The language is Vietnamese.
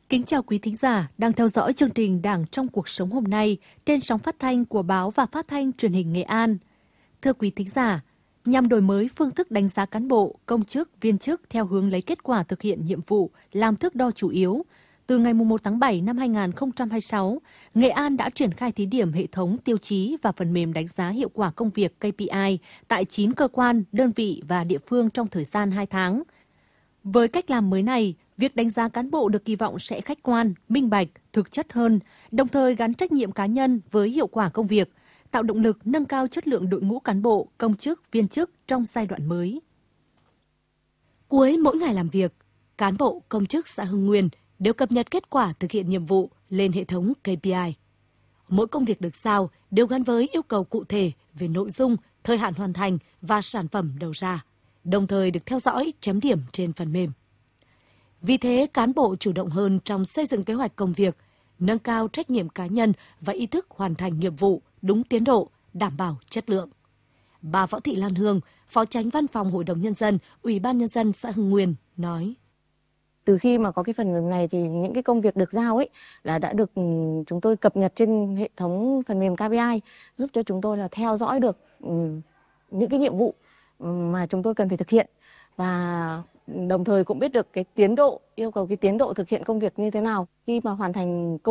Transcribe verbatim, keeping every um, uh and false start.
Kính chào quý thính giả đang theo dõi chương trình Đảng trong cuộc sống hôm nay trên sóng phát thanh của Báo và Phát thanh Truyền hình Nghệ An. Thưa quý thính giả, nhằm đổi mới phương thức đánh giá cán bộ, công chức, viên chức theo hướng lấy kết quả thực hiện nhiệm vụ làm thước đo chủ yếu, từ ngày mùng một tháng bảy năm hai nghìn không trăm hai mươi sáu, Nghệ An đã triển khai thí điểm hệ thống tiêu chí và phần mềm đánh giá hiệu quả công việc K P I tại chín cơ quan, đơn vị và địa phương trong thời gian hai tháng. Với cách làm mới này, việc đánh giá cán bộ được kỳ vọng sẽ khách quan, minh bạch, thực chất hơn, đồng thời gắn trách nhiệm cá nhân với hiệu quả công việc, tạo động lực nâng cao chất lượng đội ngũ cán bộ, công chức, viên chức trong giai đoạn mới. Cuối mỗi ngày làm việc, cán bộ, công chức xã Hưng Nguyên đều cập nhật kết quả thực hiện nhiệm vụ lên hệ thống K P I. Mỗi công việc được giao đều gắn với yêu cầu cụ thể về nội dung, thời hạn hoàn thành và sản phẩm đầu ra, đồng thời được theo dõi, chấm điểm trên phần mềm. Vì thế, cán bộ chủ động hơn trong xây dựng kế hoạch công việc, nâng cao trách nhiệm cá nhân và ý thức hoàn thành nhiệm vụ đúng tiến độ, đảm bảo chất lượng. Bà Võ Thị Lan Hương, Phó Chánh Văn phòng Hội đồng Nhân dân, Ủy ban Nhân dân xã Hưng Nguyên nói. Từ khi mà có cái phần mềm này thì những cái công việc được giao ấy là đã được chúng tôi cập nhật trên hệ thống phần mềm K P I, giúp cho chúng tôi là theo dõi được những cái nhiệm vụ mà chúng tôi cần phải thực hiện và đồng thời cũng biết được cái tiến độ, yêu cầu cái tiến độ thực hiện công việc như thế nào. Khi mà hoàn thành công